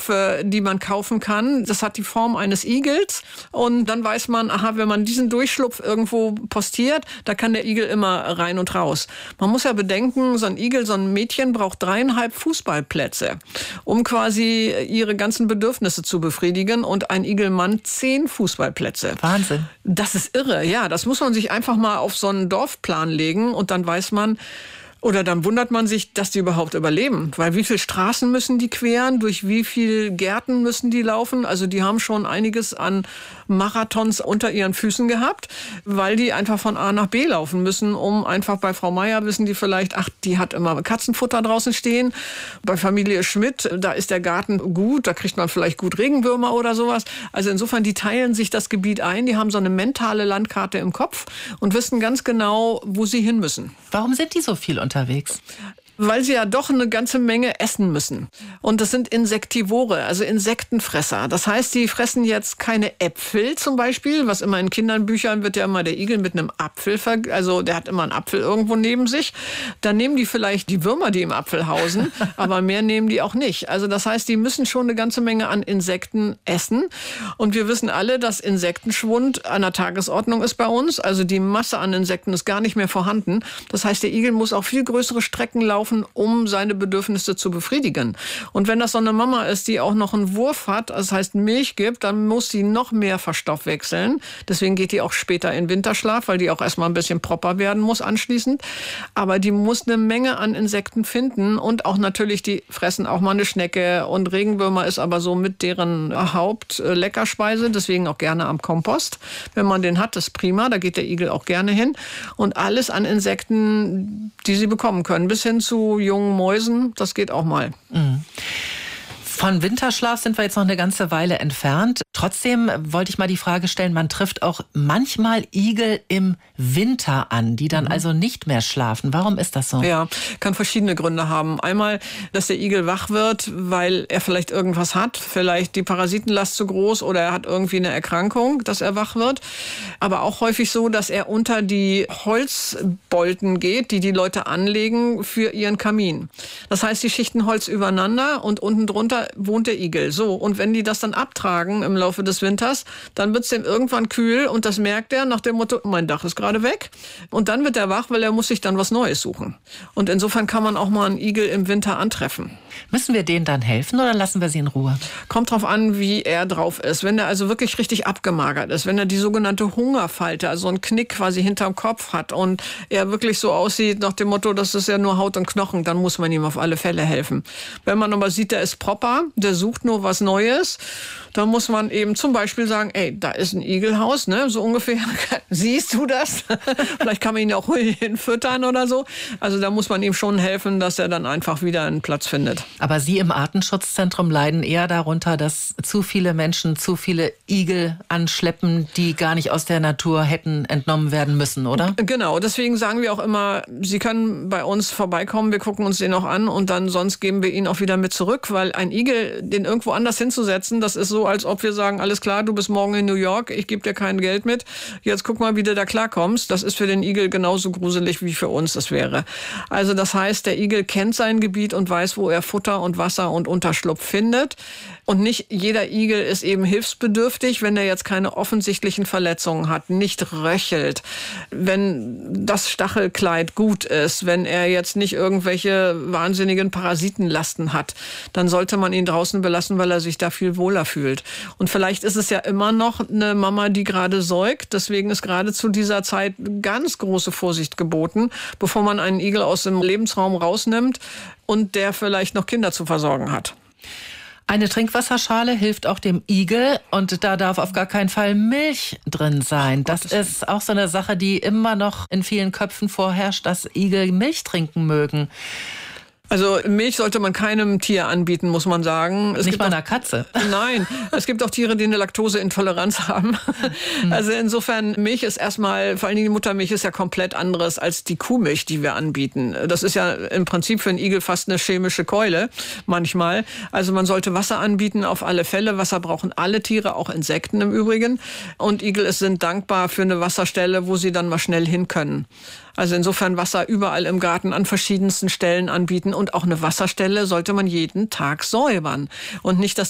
Durchschlupfe, die man kaufen kann. Das hat die Form eines Igels. Und dann weiß man, aha, wenn man diesen Durchschlupf irgendwo postiert, da kann der Igel immer rein und raus. Man muss ja bedenken, so ein Igel, so ein Mädchen braucht 3,5 Fußballplätze, um quasi ihre ganzen Bedürfnisse zu befriedigen. Und ein Igelmann 10 Fußballplätze. Wahnsinn. Das ist irre, ja. Das muss man sich einfach mal auf so einen Dorfplan legen und dann weiß man, oder dann wundert man sich, dass die überhaupt überleben. Weil wie viele Straßen müssen die queren? Durch wie viele Gärten müssen die laufen? Also die haben schon einiges an Marathons unter ihren Füßen gehabt, weil die einfach von A nach B laufen müssen, um einfach bei Frau Meier wissen die vielleicht, ach, die hat immer Katzenfutter draußen stehen. Bei Familie Schmidt, da ist der Garten gut, da kriegt man vielleicht gut Regenwürmer oder sowas. Also insofern, die teilen sich das Gebiet ein, die haben so eine mentale Landkarte im Kopf und wissen ganz genau, wo sie hin müssen. Warum sind die so viel unterwegs? Weil sie ja doch eine ganze Menge essen müssen. Und das sind Insektivore, also Insektenfresser. Das heißt, die fressen jetzt keine Äpfel zum Beispiel, was immer in Kindernbüchern wird ja immer der Igel mit einem Apfel, also der hat immer einen Apfel irgendwo neben sich. Dann nehmen die vielleicht die Würmer, die im Apfel hausen, aber mehr nehmen die auch nicht. Also das heißt, die müssen schon eine ganze Menge an Insekten essen. Und wir wissen alle, dass Insektenschwund an der Tagesordnung ist bei uns. Also die Masse an Insekten ist gar nicht mehr vorhanden. Das heißt, der Igel muss auch viel größere Strecken laufen, um seine Bedürfnisse zu befriedigen. Und wenn das so eine Mama ist, die auch noch einen Wurf hat, das heißt Milch gibt, dann muss sie noch mehr verstoffwechseln. Deswegen geht die auch später in Winterschlaf, weil die auch erstmal ein bisschen proper werden muss anschließend. Aber die muss eine Menge an Insekten finden und auch natürlich, die fressen auch mal eine Schnecke und Regenwürmer ist aber so mit deren Hauptleckerspeise, deswegen auch gerne am Kompost. Wenn man den hat, ist prima, da geht der Igel auch gerne hin. Und alles an Insekten, die sie bekommen können, bis hin zu jungen Mäusen, das geht auch mal. Mhm. Von Winterschlaf sind wir jetzt noch eine ganze Weile entfernt. Trotzdem wollte ich mal die Frage stellen, man trifft auch manchmal Igel im Winter an, die dann also nicht mehr schlafen. Warum ist das so? Ja, kann verschiedene Gründe haben. Einmal, dass der Igel wach wird, weil er vielleicht irgendwas hat, vielleicht die Parasitenlast zu groß oder er hat irgendwie eine Erkrankung, dass er wach wird. Aber auch häufig so, dass er unter die Holzbolten geht, die die Leute anlegen für ihren Kamin. Das heißt, die schichten Holz übereinander und unten drunter wohnt der Igel. So, und wenn die das dann abtragen im Laufe des Winters, dann wird es dem irgendwann kühl und das merkt er nach dem Motto, mein Dach ist gerade weg. Und dann wird er wach, weil er muss sich dann was Neues suchen. Und insofern kann man auch mal einen Igel im Winter antreffen. Müssen wir denen dann helfen oder lassen wir sie in Ruhe? Kommt drauf an, wie er drauf ist. Wenn er also wirklich richtig abgemagert ist, wenn er die sogenannte Hungerfalte, also einen Knick quasi hinterm Kopf hat und er wirklich so aussieht nach dem Motto, das ist ja nur Haut und Knochen, dann muss man ihm auf alle Fälle helfen. Wenn man aber sieht, der ist proper, der sucht nur was Neues, dann muss man eben zum Beispiel sagen, ey, da ist ein Igelhaus, ne, so ungefähr. Siehst du das? Vielleicht kann man ihn auch hinfüttern oder so. Also da muss man ihm schon helfen, dass er dann einfach wieder einen Platz findet. Aber Sie im Artenschutzzentrum leiden eher darunter, dass zu viele Menschen zu viele Igel anschleppen, die gar nicht aus der Natur hätten entnommen werden müssen, oder? Genau, deswegen sagen wir auch immer, Sie können bei uns vorbeikommen, wir gucken uns den auch an und dann sonst geben wir ihn auch wieder mit zurück, weil ein Igel, den irgendwo anders hinzusetzen, das ist so, als ob wir sagen, alles klar, du bist morgen in New York, ich gebe dir kein Geld mit, jetzt guck mal, wie du da klarkommst. Das ist für den Igel genauso gruselig, wie für uns das wäre. Also das heißt, der Igel kennt sein Gebiet und weiß, wo er Futter und Wasser und Unterschlupf findet. Und nicht jeder Igel ist eben hilfsbedürftig, wenn er jetzt keine offensichtlichen Verletzungen hat, nicht röchelt, wenn das Stachelkleid gut ist, wenn er jetzt nicht irgendwelche wahnsinnigen Parasitenlasten hat, dann sollte man ihn draußen belassen, weil er sich da viel wohler fühlt. Und vielleicht ist es ja immer noch eine Mama, die gerade säugt, deswegen ist gerade zu dieser Zeit ganz große Vorsicht geboten, bevor man einen Igel aus dem Lebensraum rausnimmt und der vielleicht noch Kinder zu versorgen hat. Eine Trinkwasserschale hilft auch dem Igel und da darf auf gar keinen Fall Milch drin sein. Das ist auch so eine Sache, die immer noch in vielen Köpfen vorherrscht, dass Igel Milch trinken mögen. Also Milch sollte man keinem Tier anbieten, muss man sagen. Nicht mal einer Katze. Nein, es gibt auch Tiere, die eine Laktoseintoleranz haben. Also insofern, Milch ist erstmal, vor allen Dingen die Muttermilch ist ja komplett anderes als die Kuhmilch, die wir anbieten. Das ist ja im Prinzip für einen Igel fast eine chemische Keule manchmal. Also man sollte Wasser anbieten auf alle Fälle. Wasser brauchen alle Tiere, auch Insekten im Übrigen. Und Igel sind dankbar für eine Wasserstelle, wo sie dann mal schnell hin können. Also insofern Wasser überall im Garten an verschiedensten Stellen anbieten und auch eine Wasserstelle sollte man jeden Tag säubern und nicht, dass